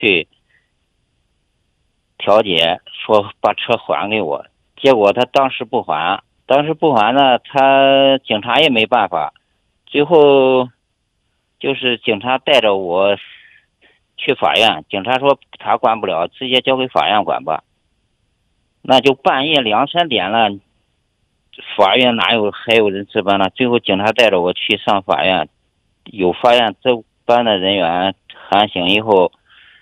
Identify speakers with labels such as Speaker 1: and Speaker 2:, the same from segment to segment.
Speaker 1: 去调解，说把车还给我。结果他当时不还，呢，警察也没办法。最后就是警察带着我去法院，警察说他管不了，直接交给法院管吧。那就半夜2、3点了，法院还有人值班呢？最后警察带着我去上法院，有法院值班的人员喊醒以后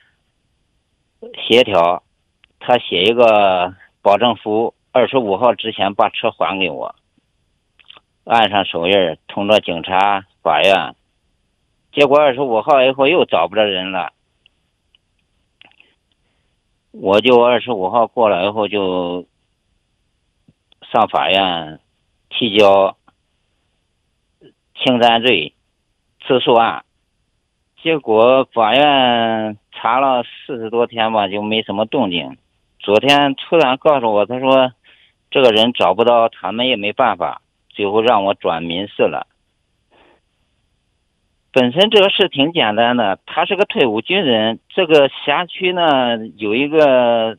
Speaker 1: 协调，他写一个保证书，25号之前把车还给我，按上手印，通知警察、法院。结果25号以后又找不着人了，我就25号过了以后就上法院提交侵占罪自诉案。结果法院查了40多天吧，就没什么动静。昨天突然告诉我，他说这个人找不到，他们也没办法，最后让我转民事了。本身这个事挺简单的，他是个退伍军人，这个辖区呢有一个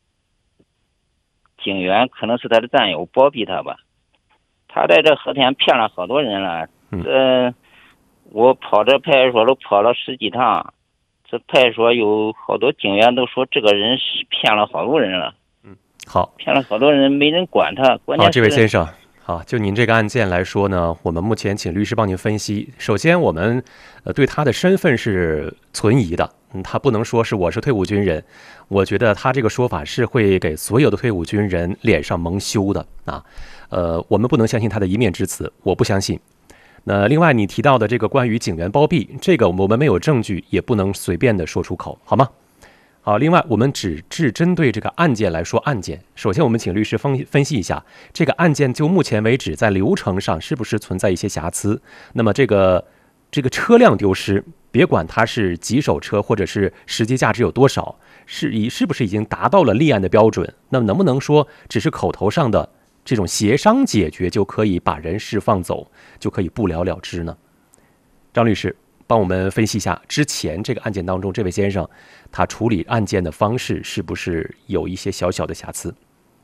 Speaker 1: 警员，可能是他的战友包庇他吧，他在这和田骗了好多人了。我跑这派出所都跑了10几趟，这派出所有好多警员都说这个人是骗了好多人了。
Speaker 2: 好，
Speaker 1: 骗了好多人，没人管他。关键
Speaker 2: 好，这位先生，好，就您这个案件来说呢，我们目前请律师帮您分析。首先，我们对他的身份是存疑的，他不能说是我是退伍军人。我觉得他这个说法是会给所有的退伍军人脸上蒙羞的啊。我们不能相信他的一面之词，我不相信。那另外你提到的这个关于警员包庇，这个我们没有证据，也不能随便的说出口，好吗？好，另外我们只针对这个案件来说案件。首先我们请律师分析一下这个案件就目前为止在流程上是不是存在一些瑕疵。那么这个车辆丢失，别管它是几手车或者是实际价值有多少，是不是已经达到了立案的标准？那么能不能说只是口头上的这种协商解决就可以把人释放走，就可以不了了之呢？张律师帮我们分析一下之前这个案件当中，这位先生他处理案件的方式是不是有一些小小的瑕疵？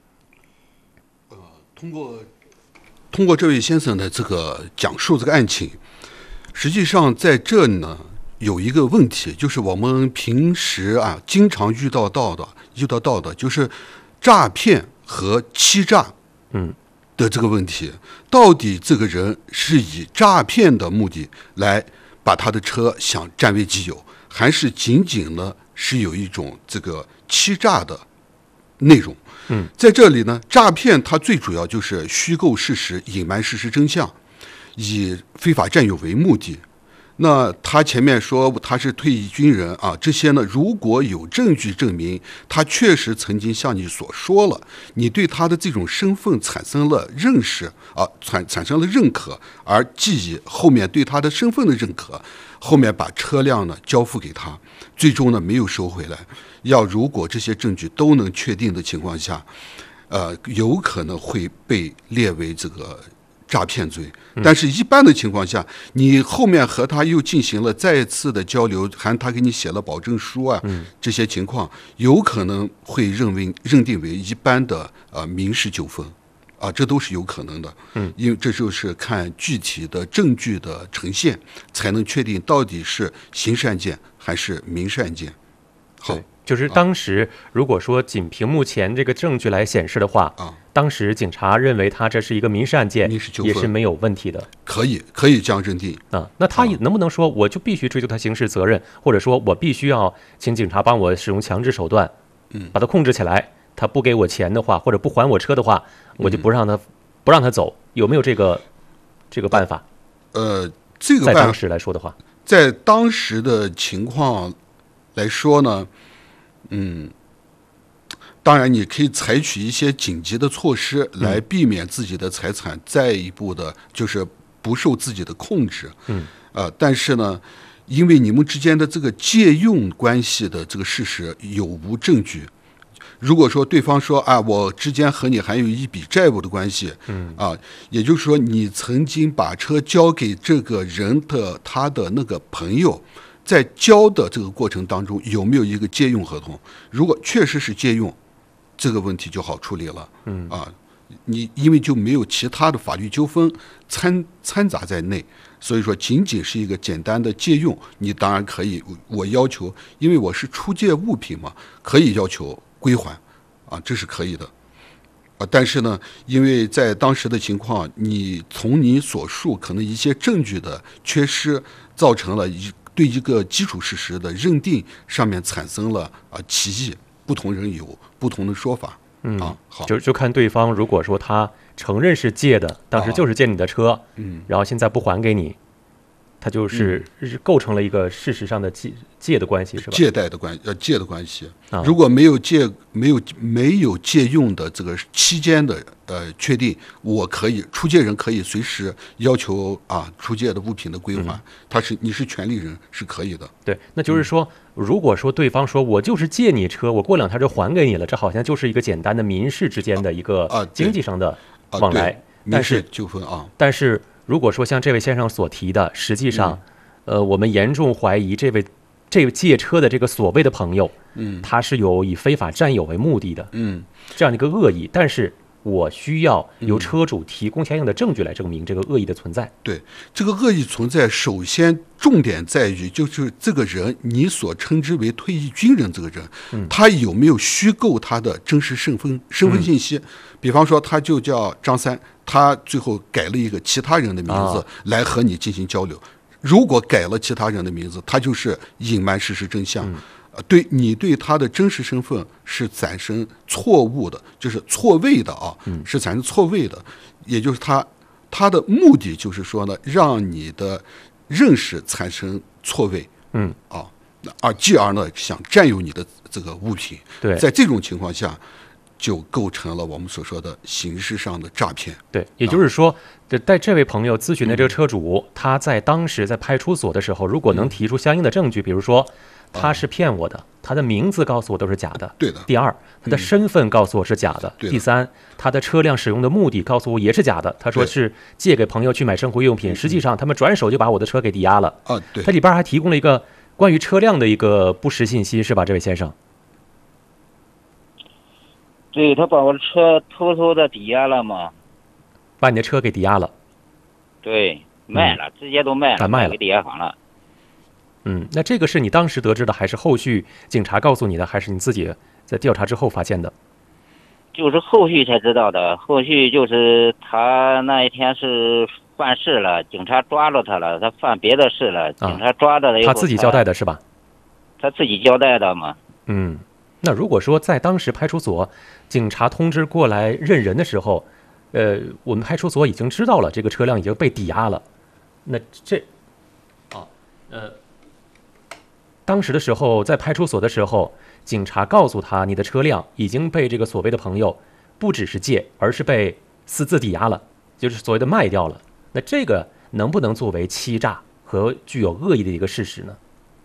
Speaker 3: 通过这位先生的这个讲述这个案情，实际上在这呢有一个问题，就是我们平时经常遇到的就是诈骗和欺诈的这个问题。到底这个人是以诈骗的目的来把他的车想占为己有，还是仅仅呢是有一种这个欺诈的内容？在这里呢，诈骗它最主要就是虚构事实、隐瞒事实真相，以非法占有为目的。那他前面说他是退役军人这些呢，如果有证据证明他确实曾经像你所说了，你对他的这种身份产生了认识产生了认可，而基于后面对他的身份的认可，后面把车辆呢交付给他，最终呢没有收回来。如果这些证据都能确定的情况下，有可能会被列为这个诈骗罪。但是一般的情况下，你后面和他又进行了再次的交流，还他给你写了保证书这些情况有可能会认定为一般的民事纠纷这都是有可能的。因为这就是看具体的证据的呈现，才能确定到底是刑事案件还是民事案件。好，
Speaker 2: 就是当时如果说仅凭目前这个证据来显示的话当时警察认为他这是一个民事案件，也是没有问题的，
Speaker 3: 可以这样认定
Speaker 2: 那他能不能说我就必须追究他刑事责任，或者说我必须要请警察帮我使用强制手段把他控制起来，他不给我钱的话，或者不还我车的话，我就不让他走，有没有这个办法？
Speaker 3: 这个办法
Speaker 2: 在当时来说的话，
Speaker 3: 在当时的情况来说呢，当然你可以采取一些紧急的措施来避免自己的财产再一步的就是不受自己的控制。但是呢，因为你们之间的这个借用关系的这个事实有无证据，如果说对方说我之间和你还有一笔债务的关系，也就是说你曾经把车交给这个人的他的那个朋友， 在交的这个过程当中有没有一个借用合同？如果确实是借用，这个问题就好处理了。你因为就没有其他的法律纠纷掺杂在内，所以说仅仅是一个简单的借用，你当然可以，我要求，因为我是出借物品嘛，可以要求归还，这是可以的。但是呢，因为在当时的情况，从你所述可能一些证据的缺失，造成了对一个基础事实的认定上面产生了歧义，不同人有不同的说法。好，
Speaker 2: 就看对方，如果说他承认是借的，当时就是借你的车，然后现在不还给你，他就是构成了一个事实上的借的关系，是吧？
Speaker 3: 借贷的关借的关系。如果没有借用的这个期间的确定，出借人可以随时要求出借的物品的归还，你是权利人是可以的。
Speaker 2: 对，那就是说，如果说对方说我就是借你车，我过2天就还给你了，这好像就是一个简单的民事之间的一个经济上的往来，
Speaker 3: 民事纠纷
Speaker 2: 但是如果说像这位先生所提的，实际上，我们严重怀疑这位借车的这个所谓的朋友，他是有以非法占有为目的的，这样的一个恶意，但是我需要由车主提供相应的证据来证明这个恶意的存在。
Speaker 3: 对，这个恶意存在，首先重点在于就是这个人，你所称之为退役军人这个人，他有没有虚构他的真实身份信息？比方说，他就叫张三，他最后改了一个其他人的名字来和你进行交流。如果改了其他人的名字，他就是隐瞒事实真相。对他的真实身份是产生错误的，就是错位的是产生错位的，也就是他的目的就是说呢，让你的认识产生错位，继而呢想占有你的这个物品。
Speaker 2: 对，
Speaker 3: 在这种情况下，就构成了我们所说的形式上的诈骗。
Speaker 2: 对，也就是说，在这位朋友咨询的这个车主，他在当时在派出所的时候，如果能提出相应的证据，比如说他是骗我的，他的名字告诉我都是假的，
Speaker 3: 对的。
Speaker 2: 第二，他的身份告诉我是假的，第三，他的车辆使用的目的告诉我也是假的，他说是借给朋友去买生活用品，实际上他们转手就把我的车给抵押了。
Speaker 3: 对。
Speaker 2: 他里边还提供了一个关于车辆的一个不实信息，是吧，这位先生？
Speaker 1: 对，他把我的车偷偷的抵押了嘛，
Speaker 2: 把你的车给抵押了。
Speaker 1: 对，卖了，直接都卖了，
Speaker 2: 卖了，
Speaker 1: 给抵押行了。
Speaker 2: 那这个是你当时得知的，还是后续警察告诉你的，还是你自己在调查之后发现的？
Speaker 1: 就是后续才知道的，后续就是他那一天是犯事了，警察抓着他了，他犯别的事了，警察抓着他，
Speaker 2: 他自己交代的是吧？
Speaker 1: 他自己交代的嘛。
Speaker 2: 那如果说在当时派出所警察通知过来认人的时候，我们派出所已经知道了这个车辆已经被抵押了，那当时的时候在派出所的时候，警察告诉他你的车辆已经被这个所谓的朋友不只是借，而是被私自抵押了，就是所谓的卖掉了，那这个能不能作为欺诈和具有恶意的一个事实呢？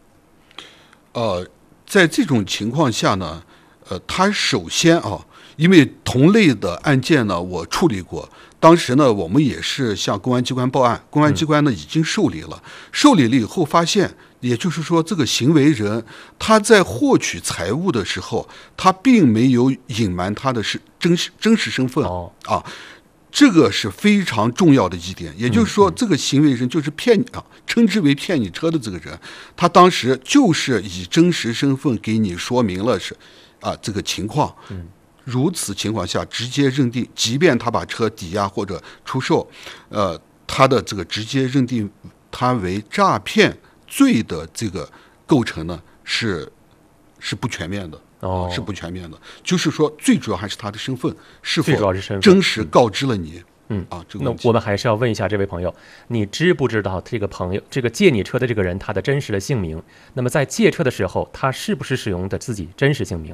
Speaker 3: 在这种情况下呢，他首先因为同类的案件呢，我处理过，当时呢，我们也是向公安机关报案，公安机关呢已经受理了，受理了以后发现，也就是说，这个行为人他在获取财物的时候，他并没有隐瞒他的真实身份这个是非常重要的一点，也就是说，这个行为人就是骗你称之为骗你车的这个人，他当时就是以真实身份给你说明了这个情况。如此情况下，直接认定，即便他把车抵押或者出售，他的这个直接认定他为诈骗罪的这个构成呢，是不全面的。是不全面的，就是说，最主要还是他的身份是否真实告知了你。这个
Speaker 2: 那我们还是要问一下这位朋友，你知不知道这个朋友，这个借你车的这个人，他的真实的姓名？那么在借车的时候，他是不是使用的自己真实姓名？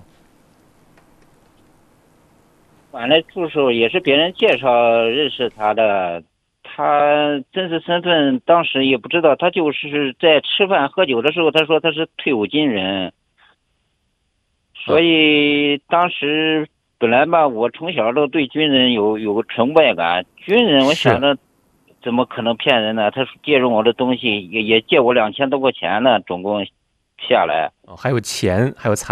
Speaker 1: 反正助手也是别人介绍认识他的，他真实身份当时也不知道，他就是在吃饭喝酒的时候，他说他是退伍军人。所以当时本来吧，我从小都对军人有个崇拜感。军人，我想着怎么可能骗人呢？他借用我的东西，也借我2000多块钱呢，总共下来。
Speaker 2: 还有钱，还有财